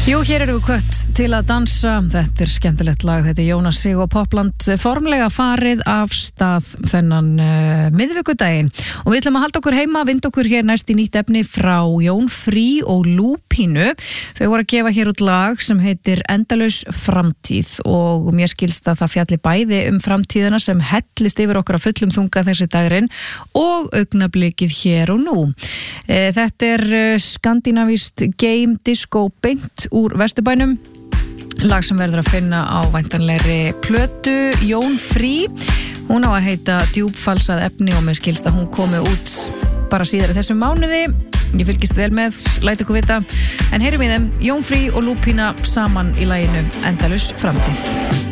Jú, hér erum við kvött til að dansa. Þetta skemmtilegt lag, þetta Jónas Sig og Popland formlega farið af stað þennan miðvikudaginn. Og við ætlum að halda okkur heima, vinda okkur hér næst í nýtt efni frá Jón Frí og Lúpínu. Þau voru að gefa hér út lag sem heitir Endalaus framtíð og mér skilst að það fjalli bæði framtíðina sem hellist yfir okkur á fullum þunga þessi dagurinn og augnablikið hér og nú. Þetta skandinavískt game disco beint úr Vesturbænum, lag sem verður að finna á væntanlegri plötu Jón Frí. Hún á að heita Djúpfalsað efni og mér skilst að hún komi út bara síðar í þessum mánuði. Ég fylgist vel með, læt ykkur vita. En heyrum í þeim, Jón Frí og Lúpína saman í laginu Endalaus framtíð.